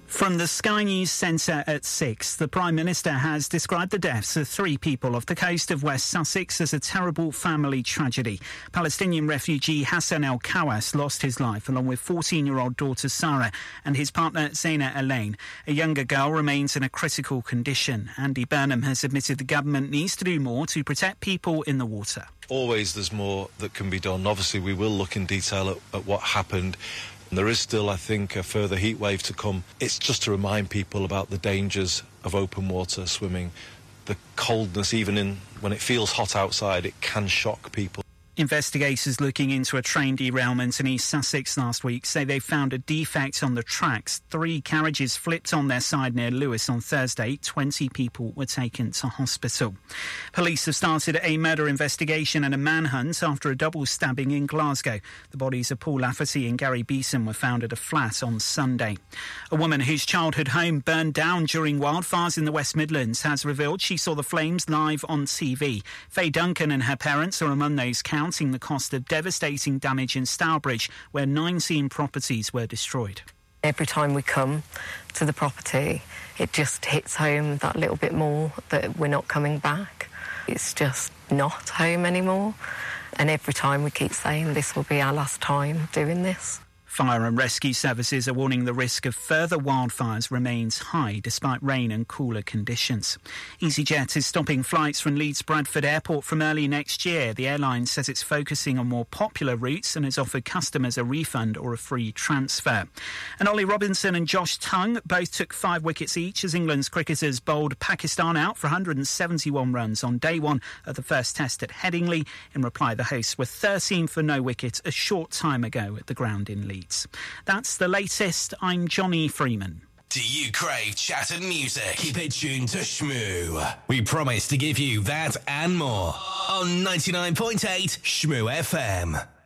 From the Sky News Centre at 6, the Prime Minister has described the deaths of 3 people off the coast of West Sussex as a terrible family tragedy. Palestinian refugee Hassan El-Kawas lost his life along with 14-year-old daughter Sarah and his partner Zaina Elaine. A younger girl remains in a critical condition. Andy Burnham has admitted the government needs to do more to protect people in the water. Always there's more that can be done. Obviously we will look in detail at what happened. There is still, I think, a further heat wave to come. It's just to remind people about the dangers of open water swimming. The coldness, even when it feels hot outside, it can shock people. Investigators looking into a train derailment in East Sussex last week say they found a defect on the tracks. 3 carriages flipped on their side near Lewes on Thursday. 20 people were taken to hospital. Police have started a murder investigation and a manhunt after a double stabbing in Glasgow. The bodies of Paul Lafferty and Gary Beeson were found at a flat on Sunday. A woman whose childhood home burned down during wildfires in the West Midlands has revealed she saw the flames live on TV. Faye Duncan and her parents are among those counting the cost of devastating damage in Stourbridge, where 19 properties were destroyed. Every time we come to the property, it just hits home that little bit more that we're not coming back. It's just not home anymore. And every time we keep saying this will be our last time doing this. Fire and rescue services are warning the risk of further wildfires remains high despite rain and cooler conditions. EasyJet is stopping flights from Leeds Bradford Airport from early next year. The airline says it's focusing on more popular routes and has offered customers a refund or a free transfer. And Ollie Robinson and Josh Tongue both took 5 wickets each as England's cricketers bowled Pakistan out for 171 runs on day 1 of the first test at Headingley. In reply, the hosts were 13 for no wicket a short time ago at the ground in Leeds. That's the latest. I'm Johnny Freeman. Do you crave chattered music? Keep it tuned to Shmoo. We promise to give you that and more on 99.8 Shmoo FM.